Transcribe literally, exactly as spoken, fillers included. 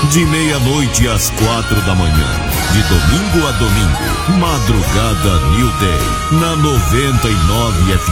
de meia-noite às quatro da manhã, de domingo a domingo, Madrugada New Day, na noventa e nove F